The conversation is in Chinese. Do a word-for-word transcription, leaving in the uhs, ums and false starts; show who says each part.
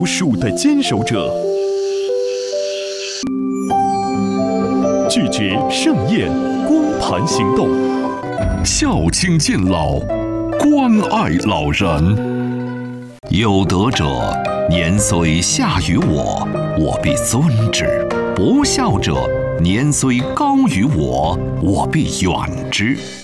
Speaker 1: 术的坚守者，拒绝盛宴，光盘行动，
Speaker 2: 孝亲敬老，关爱老人。有德者，年虽下于我，我必尊之；不孝者，年虽高于我，我必远之。